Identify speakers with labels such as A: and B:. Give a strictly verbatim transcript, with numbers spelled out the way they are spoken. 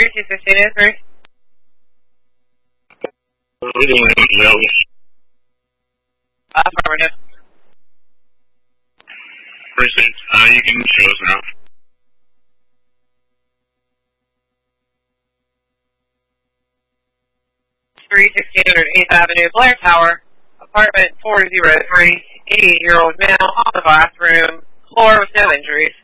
A: three two sixteen eight three. Affirmative.
B: Precinct, uh, you can show us now.
A: three sixteen hundred eighth Avenue, Blair Tower, apartment four oh three, eighty-eight-year-old male, on the bathroom, floor with no injuries.